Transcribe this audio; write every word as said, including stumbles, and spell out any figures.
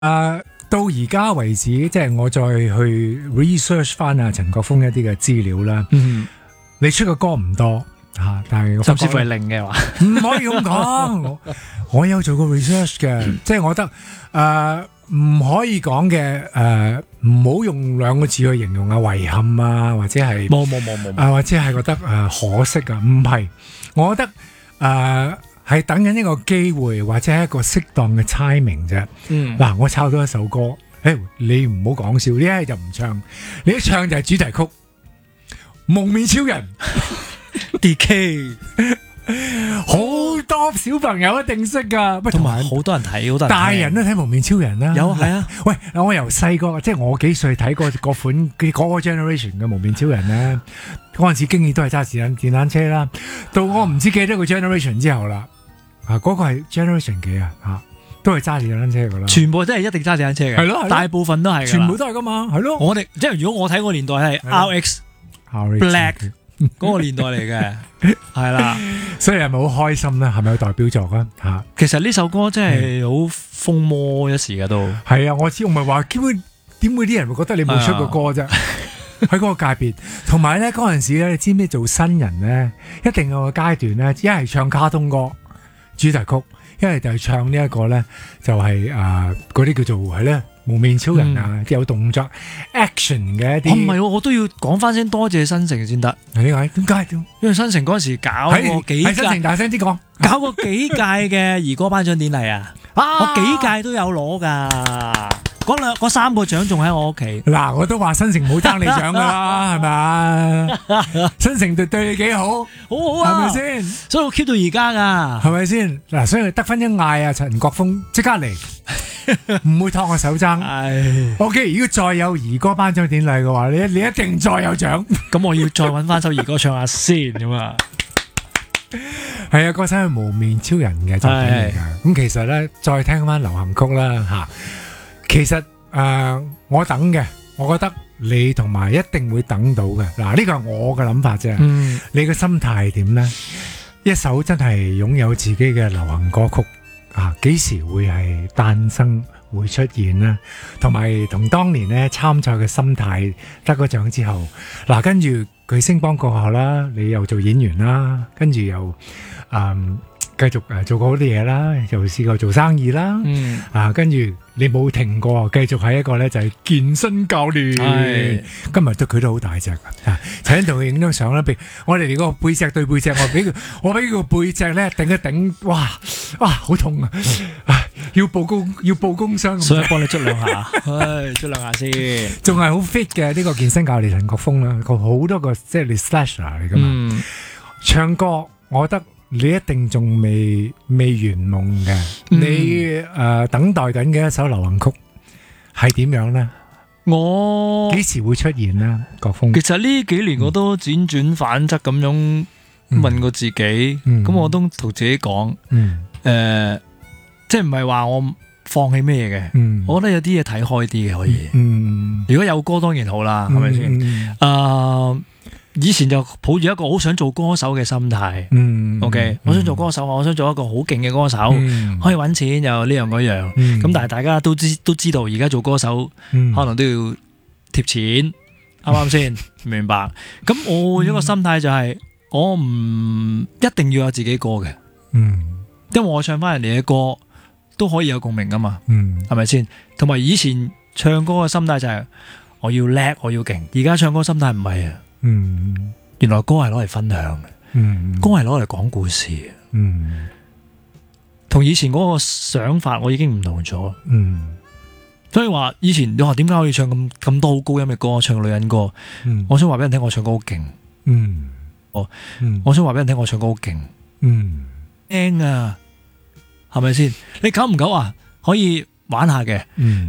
誒，到而家為止，即係我再去 research 翻阿陳國峰一啲嘅資料啦。 嗯， 你出嘅歌唔多吓，但係甚至乎係零嘅話， 唔可以咁講。我我有做過 research 嘅，即係我覺得誒唔可以講嘅誒，唔好用兩個字去形容啊，遺憾啊，或者係冇冇冇冇啊，或者係覺得誒可惜啊，唔係，我覺得誒。係等緊一個機會，或者係一個適當嘅 timing 啫。 嗯， 嗱，我抄到一首歌，誒，你唔好講笑，呢一係就唔唱，你一唱就係主題曲《蒙面超人》 D K， 好多小朋友一定識噶， 同埋好多人睇，好多人大人都睇《蒙面超人》啦。 有係啊， 喂，我由細個，即係我幾歲睇過嗰款嗰個 generation 嘅《蒙面超人》咧，嗰陣時經已都係揸電電單車啦，到我唔知幾多個 generation 之後啦。啊！嗰、那個係 generation 幾啊？嚇，都係揸電單車噶啦， 全部都係一定揸電單車嘅， 係咯， 大部分都係， 全部都係噶嘛，係咯。 我哋即係如果我睇個年代係 R X Black 嗰個年代嚟嘅，係啦。 所以係咪好開心咧？係咪有代表作啊？嚇， 其實呢首歌真係好風魔一時嘅都。係啊，我知，我唔係話點會點會啲人會覺得你冇出過歌啫？喺嗰個界別，同埋咧嗰陣時咧，你知唔知做新人咧，一定有個階段咧，一係唱卡通歌。主題曲，一係就係唱呢一個咧，就係誒嗰啲叫做係咧蒙面超人啊，嗯、有動作 action 嘅一啲。唔係、 哦，我都要講翻聲多謝新城先得。 點解？點解？ 因為新城嗰時搞過幾屆， 新城大聲啲講， 搞過幾屆嘅兒歌頒獎典禮啊！我幾屆都有攞噶。嗰兩嗰三個獎仲喺我屋企。嗱， 我都話新城冇爭你獎噶啦，係咪？新城對對你幾好， 好好啊，係咪先？所以我 keep 到而家噶， 係咪先？嗱，所以得分一嗌啊，陳國峰即刻嚟，唔會拖我手踭。O K， 如果再有兒歌頒獎典禮嘅話，你你一定再有獎。 咁我要再搵翻首兒歌唱下先咁啊。 係啊，嗰首係無面超人嘅作品嚟噶。咁其實咧，再聽翻流行曲啦吓。其實誒、呃，我等嘅，我覺得你同埋一定會等到嘅。嗱，呢個係我嘅諗法啫。嗯、你嘅心態係點呢？一首真係擁有自己嘅流行歌曲啊，幾時會係誕生會出現呢？同埋同當年咧參賽嘅心態得個獎之後，嗱、啊，跟住巨星幫過後啦，你又做演員啦，跟住又嗯。繼續誒做過好啲嘢啦，又試過做生意啦，嗯、啊跟住你冇停過，繼續喺一個咧就係健身教練。是今日都佢都好大隻啊！請同佢影張相啦，俾我哋哋個背脊對背脊，我俾佢，我俾個背脊咧頂一頂，哇哇好痛啊！啊要報功要報工傷， 所以幫你捽兩下，唉捽兩下先， 仲係好 fit 嘅呢個健身教練陳國峰啦，佢好多個即係你 slasher 嚟噶嘛，嗯、唱歌我覺得。你一定仲未未圓夢嘅，嗯、你誒、呃、等待緊嘅一首流行曲係點樣呢？ 我幾時會出現呢？國峰， 其實呢幾年我都輾轉反側咁樣問過自己，咁、嗯嗯、我都同自己講，誒、嗯呃，即係唔係話我放棄咩嘢嘅，嗯、我覺得有啲嘢睇開啲嘅可以。嗯、如果有歌當然好啦，係咪先？誒。呃以前就抱住一個好想做歌手嘅心態，嗯，OK，嗯、我想做歌手，我想做一個好勁嘅歌手，嗯、可以搵錢又呢樣嗰樣，咁、嗯、但係大家都知都知道，而家做歌手、嗯、可能都要貼錢，啱啱先？明白？咁我有一個心態就係、是，我唔一定要有自己歌嘅，嗯，因為我唱翻人哋嘅歌都可以有共鳴噶嘛，嗯，係咪先？同埋以前唱歌嘅心態就係、是、我要叻，我要勁，而家唱歌心態唔係啊。嗯，原來歌係攞嚟分享嘅，嗯，歌係攞嚟講故事嘅，嗯，同以前嗰個想法我已經唔同咗，嗯，所以話以前你話點解可以唱咁咁多好高音嘅歌，唱女人歌，嗯，我想話俾人聽我唱歌好勁，嗯，哦，嗯，我想話俾人聽我唱歌好勁，嗯，聽啊，係咪先？你久唔久啊可以玩下嘅，嗯，